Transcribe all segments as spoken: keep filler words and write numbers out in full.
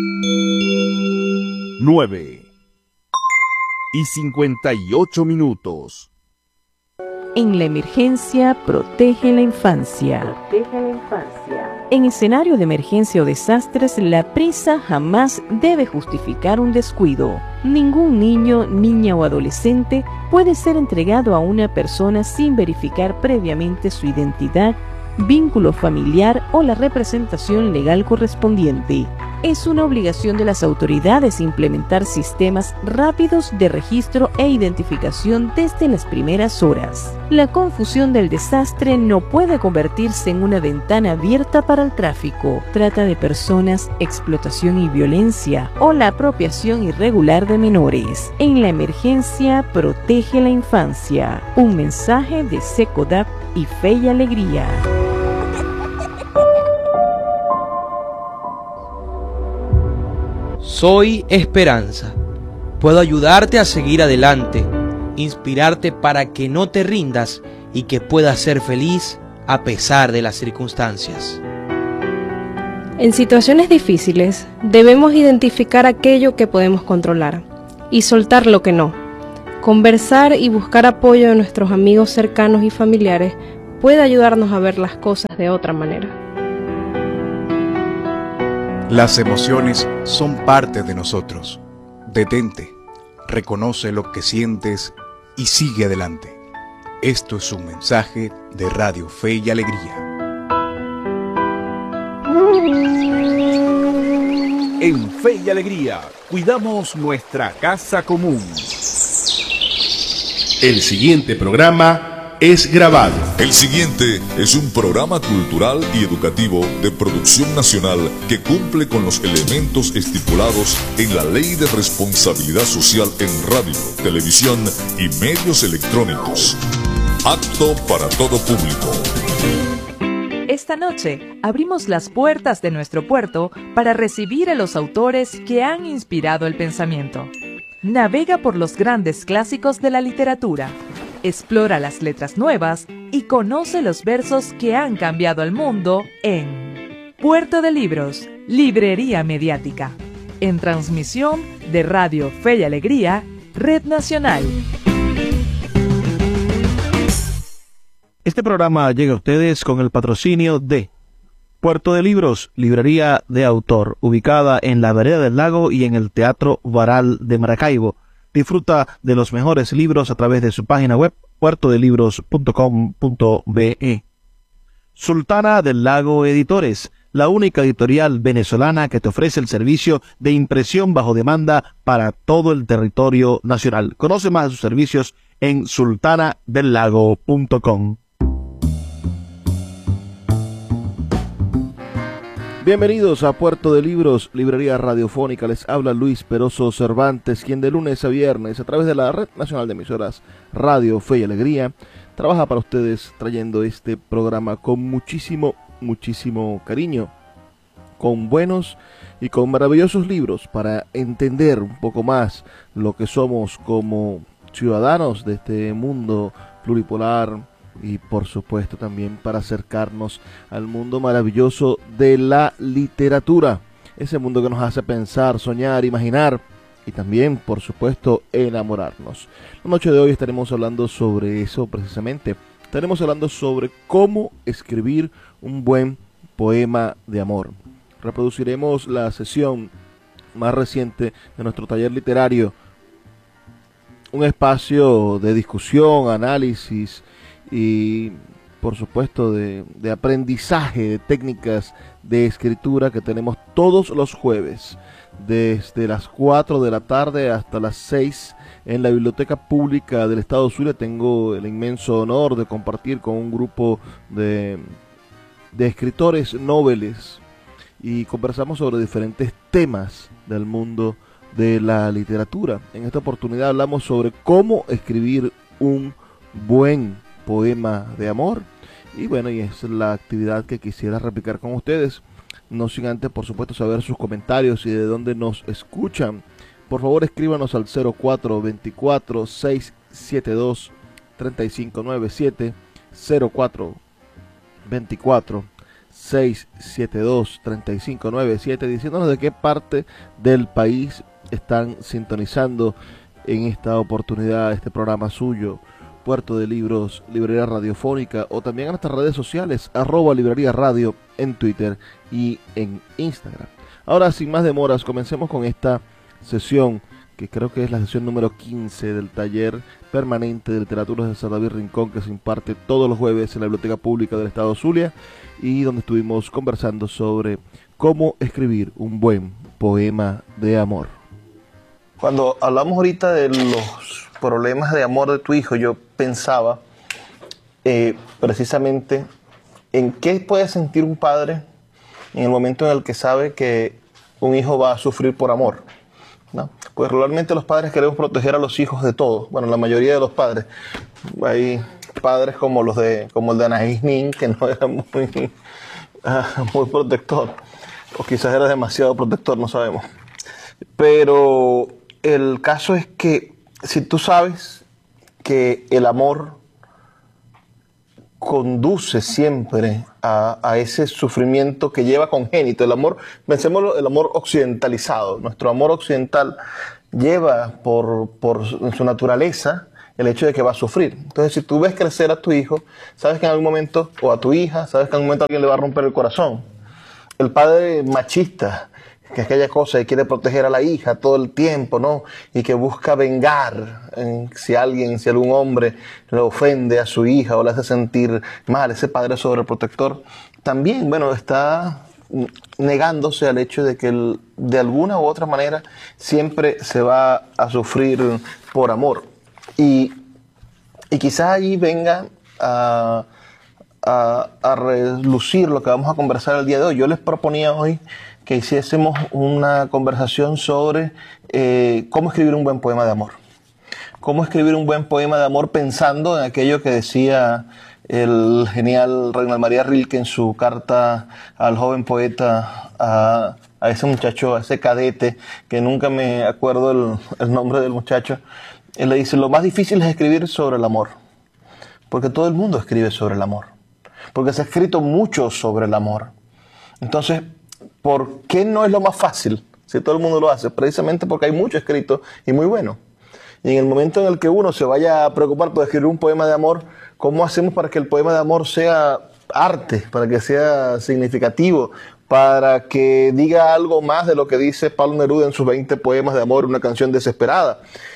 nueve y cincuenta y ocho minutos. En la emergencia, protege la infancia. Protege la infancia. En escenario de emergencia o desastres, la prisa jamás debe justificar un descuido. Ningún niño, niña o adolescente puede ser entregado a una persona sin verificar previamente su identidad, vínculo familiar o la representación legal correspondiente. Es una obligación de las autoridades implementar sistemas rápidos de registro e identificación desde las primeras horas. La confusión del desastre no puede convertirse en una ventana abierta para el tráfico, trata de personas, explotación y violencia o la apropiación irregular de menores. En la emergencia, protege la infancia. Un mensaje de SECODAP y Fe y Alegría. Soy esperanza. Puedo ayudarte a seguir adelante, inspirarte para que no te rindas y que puedas ser feliz a pesar de las circunstancias. En situaciones difíciles, debemos identificar aquello que podemos controlar y soltar lo que no. Conversar y buscar apoyo de nuestros amigos cercanos y familiares puede ayudarnos a ver las cosas de otra manera. Las emociones son parte de nosotros. Detente, reconoce lo que sientes y sigue adelante. Esto es un mensaje de Radio Fe y Alegría. En Fe y Alegría, cuidamos nuestra casa común. El siguiente programa es grabado. El siguiente es un programa cultural y educativo de producción nacional que cumple con los elementos estipulados en la Ley de Responsabilidad Social en radio, televisión y medios electrónicos. Apto para todo público. Esta noche abrimos las puertas de nuestro puerto para recibir a los autores que han inspirado el pensamiento. Navega por los grandes clásicos de la literatura. Explora las letras nuevas y conoce los versos que han cambiado el mundo en Puerto de Libros, Librería Mediática, en transmisión de Radio Fe y Alegría, Red Nacional. Este programa llega a ustedes con el patrocinio de Puerto de Libros, librería de autor, ubicada en la Vereda del Lago y en el Teatro Varal de Maracaibo. Disfruta de los mejores libros a través de su página web puerto de libros punto com punto be. Sultana del Lago Editores, la única editorial venezolana que te ofrece el servicio de impresión bajo demanda para todo el territorio nacional. Conoce más de sus servicios en sultana del lago punto com. Bienvenidos a Puerto de Libros, librería radiofónica. Les habla Luis Peroso Cervantes, quien de lunes a viernes, a través de la Red Nacional de Emisoras Radio Fe y Alegría, trabaja para ustedes trayendo este programa con muchísimo, muchísimo cariño, con buenos y con maravillosos libros para entender un poco más lo que somos como ciudadanos de este mundo pluripolar, y por supuesto también para acercarnos al mundo maravilloso de la literatura, ese mundo que nos hace pensar, soñar, imaginar y también por supuesto enamorarnos. La noche de hoy estaremos hablando sobre eso precisamente. Estaremos hablando sobre cómo escribir un buen poema de amor. Reproduciremos la sesión más reciente de nuestro taller literario, un espacio de discusión, análisis y por supuesto de, de aprendizaje de técnicas de escritura que tenemos todos los jueves desde las cuatro de la tarde hasta las seis en la Biblioteca Pública del Estado Zulia. Tengo el inmenso honor de compartir con un grupo de, de escritores noveles y conversamos sobre diferentes temas del mundo de la literatura. En esta oportunidad hablamos sobre cómo escribir un buen poema de amor y bueno, y es la actividad que quisiera replicar con ustedes, no sin antes por supuesto saber sus comentarios y de dónde nos escuchan. Por favor escríbanos al cero cuatro veinticuatro, seiscientos setenta y dos, treinta y cinco noventa y siete, cero cuatro veinticuatro, seis siete dos, tres cinco nueve siete, diciéndonos de qué parte del país están sintonizando en esta oportunidad este programa suyo, Puerto de Libros, Librería Radiofónica, o también en nuestras redes sociales, arroba Librería Radio en Twitter y en Instagram. Ahora, sin más demoras, comencemos con esta sesión, que creo que es la sesión número quince del taller permanente de literatura de César David Rincón, que se imparte todos los jueves en la Biblioteca Pública del Estado Zulia, y donde estuvimos conversando sobre cómo escribir un buen poema de amor. Cuando hablamos ahorita de los problemas de amor de tu hijo, yo pensaba eh, precisamente en qué puede sentir un padre en el momento en el que sabe que un hijo va a sufrir por amor, ¿no? Pues regularmente los padres queremos proteger a los hijos de todo. Bueno, la mayoría de los padres. Hay padres como los de como el de Anaís Nin, que no era muy, uh, muy protector, o quizás era demasiado protector, no sabemos. Pero el caso es que si tú sabes que el amor conduce siempre a, a ese sufrimiento que lleva congénito, el amor, pensemos el amor occidentalizado, nuestro amor occidental lleva por, por su naturaleza el hecho de que va a sufrir. Entonces, si tú ves crecer a tu hijo, sabes que en algún momento, o a tu hija, sabes que en algún momento alguien le va a romper el corazón. El padre machista, que es aquella cosa que quiere proteger a la hija todo el tiempo, ¿no? Y que busca vengar en, si alguien, si algún hombre le ofende a su hija o le hace sentir mal, ese padre sobreprotector, también, bueno, está negándose al hecho de que el, de alguna u otra manera siempre se va a sufrir por amor. Y, y quizás ahí venga a, a, a relucir lo que vamos a conversar el día de hoy. Yo les proponía hoy que hiciésemos una conversación sobre eh, cómo escribir un buen poema de amor. Cómo escribir un buen poema de amor pensando en aquello que decía el genial Reinald María Rilke en su carta al joven poeta, a, a ese muchacho, a ese cadete, que nunca me acuerdo el, el nombre del muchacho. Él le dice, lo más difícil es escribir sobre el amor, porque todo el mundo escribe sobre el amor, porque se ha escrito mucho sobre el amor. Entonces, ¿por qué no es lo más fácil si todo el mundo lo hace? Precisamente porque hay mucho escrito y muy bueno. Y en el momento en el que uno se vaya a preocupar por escribir un poema de amor, ¿cómo hacemos para que el poema de amor sea arte, para que sea significativo, para que diga algo más de lo que dice Pablo Neruda en sus veinte poemas de amor, una canción desesperada?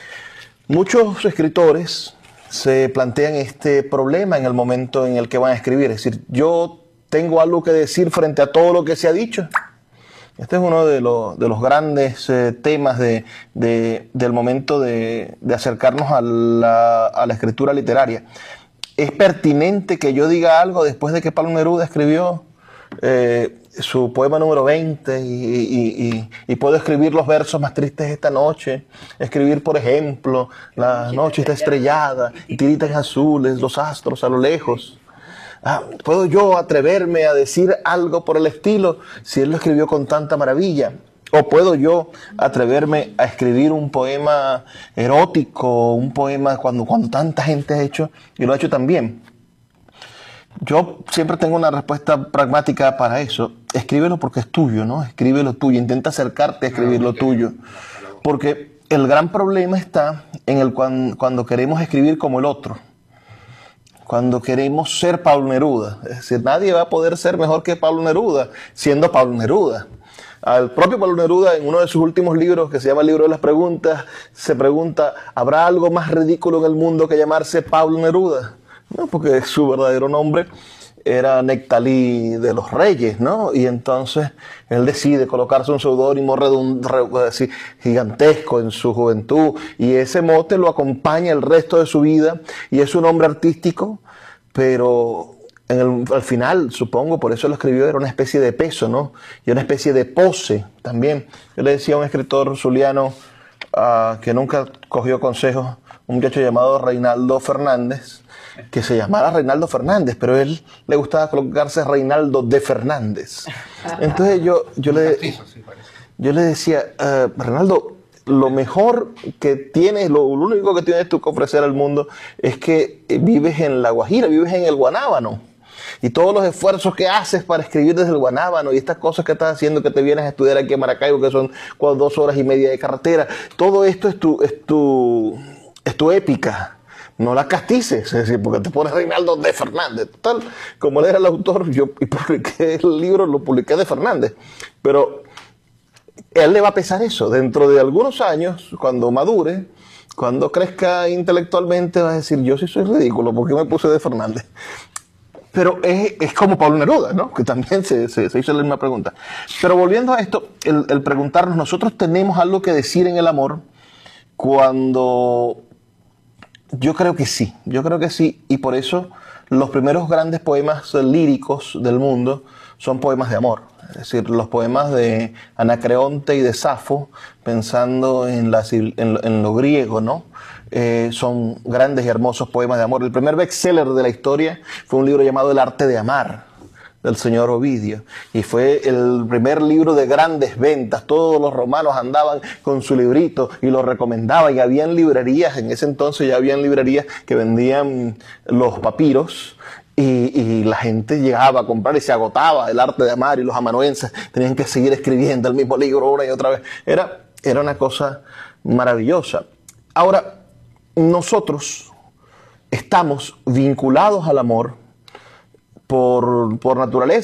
Muchos escritores se plantean este problema en el momento en el que van a escribir. Es decir, yo tengo algo que decir frente a todo lo que se ha dicho. Este es uno de, lo, de los grandes eh, temas de, de, del momento de, de acercarnos a la, a la escritura literaria. ¿Es pertinente que yo diga algo después de que Pablo Neruda escribió eh, su poema número veinte y, y, y, y puedo escribir los versos más tristes esta noche? Escribir, por ejemplo, la noche está estrellada y tiritas azules, los astros a lo lejos. Ah, ¿puedo yo atreverme a decir algo por el estilo si él lo escribió con tanta maravilla? ¿O puedo yo atreverme a escribir un poema erótico, un poema cuando, cuando tanta gente ha hecho y lo ha hecho tan bien? Yo siempre tengo una respuesta pragmática para eso. Escríbelo porque es tuyo, ¿no? Escríbelo tuyo, intenta acercarte a escribir lo tuyo. Porque el gran problema está en el cuando, cuando queremos escribir como el otro. Cuando queremos ser Pablo Neruda. Es decir, nadie va a poder ser mejor que Pablo Neruda siendo Pablo Neruda. Al propio Pablo Neruda, en uno de sus últimos libros, que se llama El libro de las preguntas, se pregunta, ¿habrá algo más ridículo en el mundo que llamarse Pablo Neruda? No, porque su verdadero nombre era Nectalí de los Reyes, ¿no? Y entonces él decide colocarse un seudónimo gigantesco en su juventud, y ese mote lo acompaña el resto de su vida, y es un hombre artístico, pero en el, al final, supongo, por eso lo escribió, era una especie de peso, ¿no? Y una especie de pose también. Yo le decía a un escritor zuliano uh, que nunca cogió consejos, un muchacho llamado Reinaldo Fernández, que se llamara Reinaldo Fernández, pero a él le gustaba colocarse Reinaldo de Fernández. Entonces yo, yo, le, yo le decía, uh, Reinaldo, lo mejor que tienes, lo, lo único que tienes tú que ofrecer al mundo es que vives en La Guajira, vives en el Guanábano. y todos los esfuerzos que haces para escribir desde el Guanábano y estas cosas que estás haciendo, que te vienes a estudiar aquí a Maracaibo, que son dos horas y media de carretera, todo esto es tu, es tu, es tu épica. No la castices, es decir, porque te pones Reinaldo de Fernández. Tal como él era el autor, yo publiqué el libro, lo publiqué de Fernández. Pero a él le va a pesar eso. Dentro de algunos años, cuando madure, cuando crezca intelectualmente, va a decir, yo sí soy ridículo, ¿por qué me puse de Fernández? Pero es, es como Pablo Neruda, ¿no? Que también se, se, se hizo la misma pregunta. Pero volviendo a esto, el, el preguntarnos, nosotros tenemos algo que decir en el amor cuando... Yo creo que sí, yo creo que sí, y por eso los primeros grandes poemas líricos del mundo son poemas de amor. Es decir, los poemas de Anacreonte y de Safo, pensando en, la, en, en lo griego, ¿no? Eh, son grandes y hermosos poemas de amor. El primer bestseller de la historia fue un libro llamado El arte de amar, del señor Ovidio, y fue el primer libro de grandes ventas. Todos los romanos andaban con su librito y lo recomendaban, y habían librerías, en ese entonces ya habían librerías que vendían los papiros, y, y la gente llegaba a comprar y se agotaba El arte de amar, y los amanuenses tenían que seguir escribiendo el mismo libro una y otra vez. Era, era una cosa maravillosa. Ahora, nosotros estamos vinculados al amor por, por naturaleza.